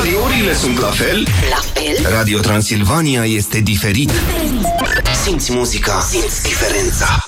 Radiourile sunt la fel? La fel? Radio Transilvania este diferit. Simți muzica, simți diferența.